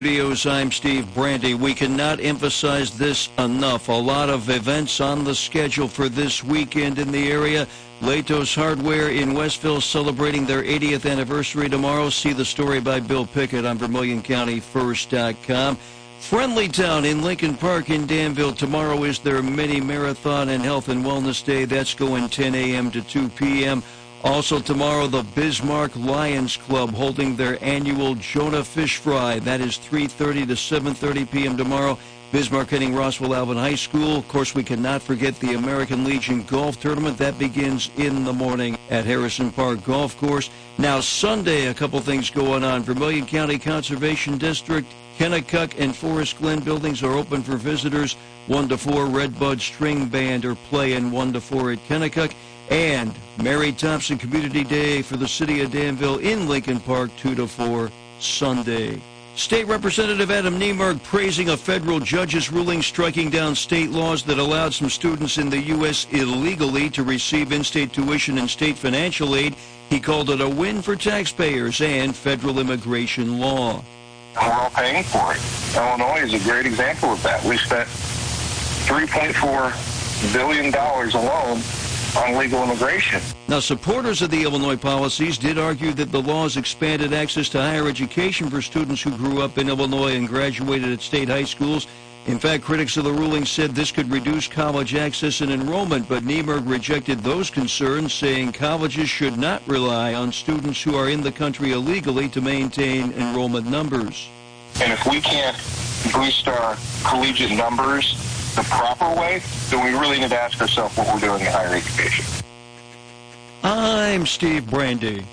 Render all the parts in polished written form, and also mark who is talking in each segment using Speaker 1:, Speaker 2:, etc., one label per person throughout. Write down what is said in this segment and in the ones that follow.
Speaker 1: Studios, I'm Steve Brandy. We cannot emphasize this enough. A lot of events on the schedule for this weekend in the area. Latos Hardware in Westville celebrating their 80th anniversary tomorrow. See the story by Bill Pickett on VermilionCountyFirst.com. Friendly Town in Lincoln Park in Danville. Tomorrow is their mini marathon and health and wellness day. That's going 10 a.m. to 2 p.m. Also tomorrow, the Bismarck Lions Club holding their annual Jonah Fish Fry. That is 3:30 to 7:30 p.m. tomorrow. Bismarck hitting Roswell Alvin High School. Of course, we cannot forget the American Legion Golf Tournament. That begins in the morning at Harrison Park Golf Course. Now, Sunday, a couple things going on. Vermilion County Conservation District, Kennecott and Forest Glen buildings are open for visitors. 1 to 4, Redbud String Band are playing 1 to 4 at Kennecott. And Mary Thompson Community Day for the city of Danville in Lincoln Park, 2 to 4 Sunday. State Representative Adam Niemerg praising a federal judge's ruling striking down state laws that allowed some students in the U.S. illegally to receive in-state tuition and state financial aid. He called it a win for taxpayers and federal immigration law.
Speaker 2: We're all paying for it. Illinois is a great example of that. We spent $3.4 billion alone on legal immigration.
Speaker 1: Now, supporters of the Illinois policies did argue that the laws expanded access to higher education for students who grew up in Illinois and graduated at state high schools. In fact, critics of the ruling said this could reduce college access and enrollment, but Niemerg rejected those concerns, saying colleges should not rely on students who are in the country illegally to maintain enrollment numbers.
Speaker 2: And if we can't boost our collegiate numbers the proper way, then we really need to ask ourselves what we're doing in higher education.
Speaker 1: I'm Steve Brandy.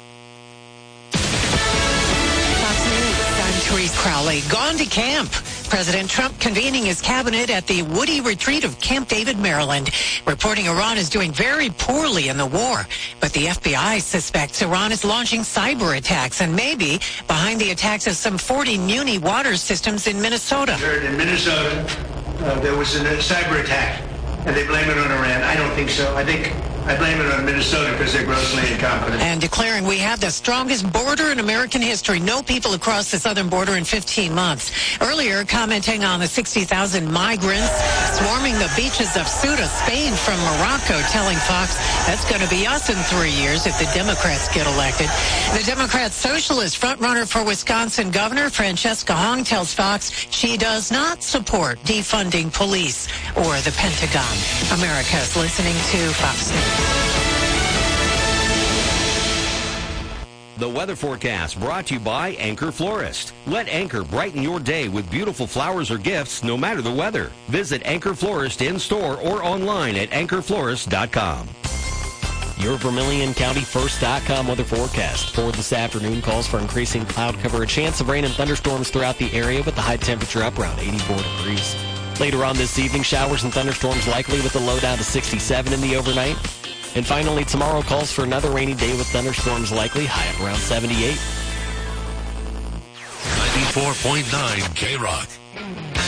Speaker 3: Fox News, I'm Therese Crowley. Gone to camp. President Trump convening his cabinet at the Woody Retreat of Camp David, Maryland, reporting Iran is doing very poorly in the war. But the FBI suspects Iran is launching cyber attacks and maybe behind the attacks of some 40 Muni water systems in Minnesota.
Speaker 4: In Minnesota, there was a cyber attack, and they blame it on Iran. I don't think so. I blame it on Minnesota because they're grossly incompetent.
Speaker 3: And declaring we have the strongest border in American history. No people across the southern border in 15 months. Earlier, commenting on the 60,000 migrants swarming the beaches of Ceuta, Spain from Morocco, telling Fox that's going to be us in 3 years if the Democrats get elected. The Democrat socialist frontrunner for Wisconsin Governor Francesca Hong tells Fox she does not support defunding police or the Pentagon. America's listening to Fox News.
Speaker 5: The weather forecast brought to you by Anchor Florist. Let Anchor brighten your day with beautiful flowers or gifts no matter the weather. Visit Anchor Florist in-store or online at anchorflorist.com.
Speaker 6: Your VermilionCountyFirst.com weather forecast for this afternoon calls for increasing cloud cover, a chance of rain and thunderstorms throughout the area with the high temperature up around 84 degrees. Later on this evening, showers and thunderstorms likely with the low down to 67 in the overnight. And finally, tomorrow calls for another rainy day with thunderstorms likely, high up around 78.
Speaker 7: 94.9 K-Rock.